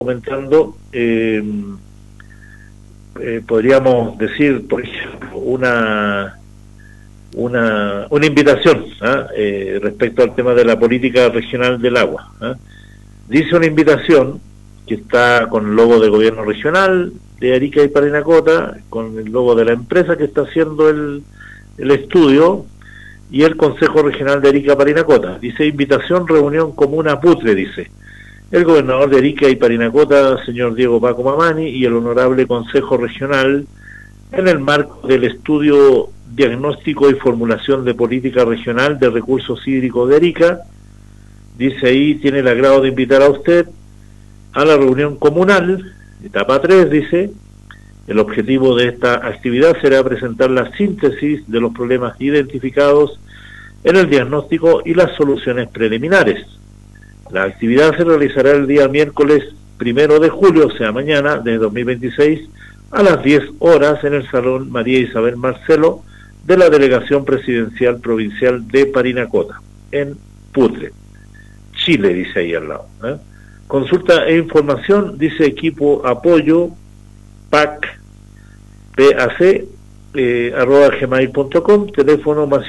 comentando, podríamos decir, por ejemplo, una invitación respecto al tema de la política regional del agua. Dice una invitación que está con el logo del gobierno regional de Arica y Parinacota, con el logo de la empresa que está haciendo el estudio, y el Consejo Regional de Arica Parinacota. Dice: invitación, reunión comuna Putre, dice. El gobernador de Arica y Parinacota, señor Diego Paco Mamani, y el honorable Consejo Regional, en el marco del estudio diagnóstico y formulación de política regional de recursos hídricos de Arica, dice ahí, tiene el agrado de invitar a usted a la reunión comunal, etapa 3, dice. El objetivo de esta actividad será presentar la síntesis de los problemas identificados en el diagnóstico y las soluciones preliminares. La actividad se realizará el día miércoles 1 de julio, o sea mañana, de 2026, a las 10 horas en el Salón María Isabel Marcelo de la Delegación Presidencial Provincial de Parinacota, en Putre, Chile, dice ahí al lado. Consulta e información, dice equipo apoyo PAC, @gmail.com, teléfono más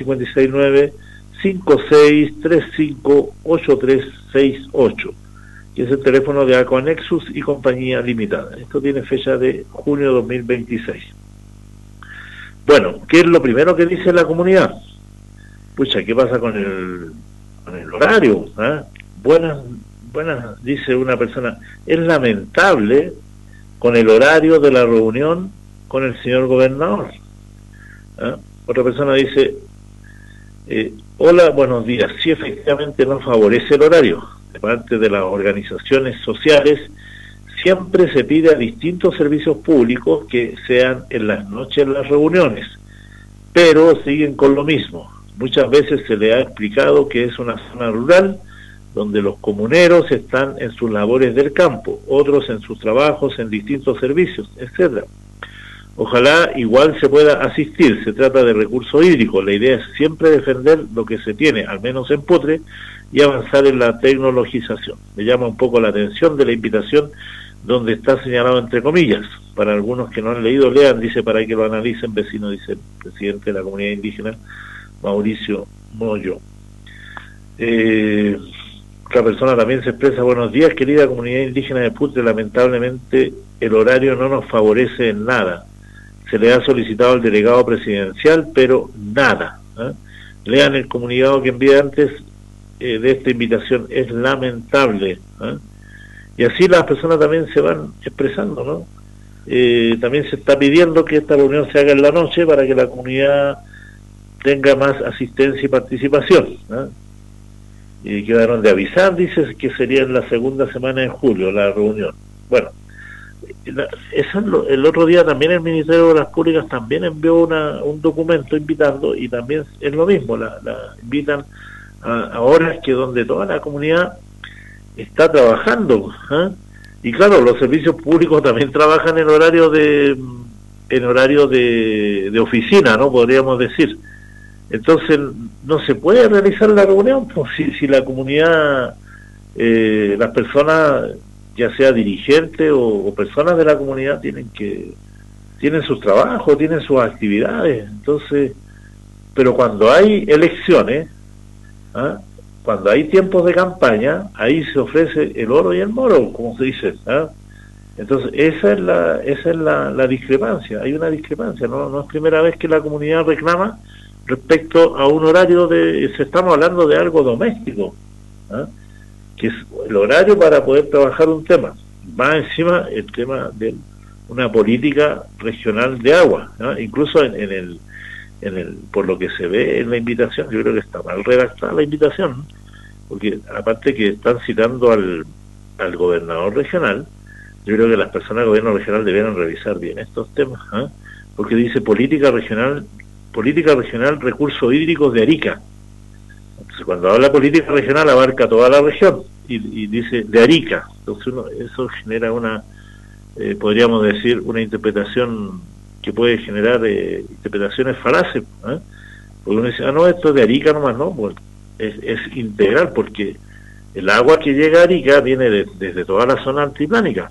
569-5635-8368, que es el teléfono de Aquanexus y Compañía Limitada. Esto tiene fecha de junio de 2026. Bueno, ¿qué es lo primero que dice la comunidad? Pucha, ¿qué pasa con el horario? Buenas, dice una persona, es lamentable con el horario de la reunión con el señor gobernador. Otra persona dice, hola, buenos días. Sí, efectivamente no favorece el horario. De parte de las organizaciones sociales, siempre se pide a distintos servicios públicos que sean en las noches las reuniones, pero siguen con lo mismo. Muchas veces se le ha explicado que es una zona rural donde los comuneros están en sus labores del campo, otros en sus trabajos en distintos servicios, etcétera. Ojalá igual se pueda asistir, se trata de recursos hídricos, la idea es siempre defender lo que se tiene, al menos en Putre, y avanzar en la tecnologización. Me llama un poco la atención de la invitación donde está señalado entre comillas, para algunos que no han leído, lean, dice, para que lo analicen, vecino, dice el presidente de la comunidad indígena, Mauricio Moyo. Otra persona también se expresa, buenos días, querida comunidad indígena de Putre, lamentablemente el horario no nos favorece en nada. Se le ha solicitado al delegado presidencial, pero nada. Lean el comunicado que envié antes de esta invitación, es lamentable. Y así las personas también se van expresando, ¿no? También se está pidiendo que esta reunión se haga en la noche para que la comunidad tenga más asistencia y participación. Y quedaron de avisar, dice que sería en la segunda semana de julio la reunión. Bueno, el otro día también el Ministerio de Obras Públicas también envió un documento invitando, y también es lo mismo, la invitan a horas que donde toda la comunidad está trabajando. Y claro, los servicios públicos también trabajan en horario de oficina, ¿no? Podríamos decir. Entonces no se puede realizar la reunión, pues, si la comunidad, las personas, ya sea dirigentes o personas de la comunidad, tienen sus trabajos, tienen sus actividades. Entonces, pero cuando hay elecciones, cuando hay tiempos de campaña, ahí se ofrece el oro y el moro, como se dice. Entonces esa es la discrepancia. Hay una discrepancia, no es primera vez que la comunidad reclama respecto a un horario estamos hablando de algo doméstico, que es el horario para poder trabajar un tema. Va encima el tema de una política regional de agua, incluso por lo que se ve en la invitación, yo creo que está mal redactada la invitación, porque aparte que están citando al gobernador regional, yo creo que las personas del gobierno regional debieran revisar bien estos temas, porque dice política regional recursos hídricos de Arica. Entonces, cuando habla política regional abarca toda la región y dice de Arica. Entonces eso genera podríamos decir, una interpretación que puede generar interpretaciones falaces, porque uno dice, no, esto es de Arica nomás, no, pues es integral, porque el agua que llega a Arica viene desde toda la zona altiplánica.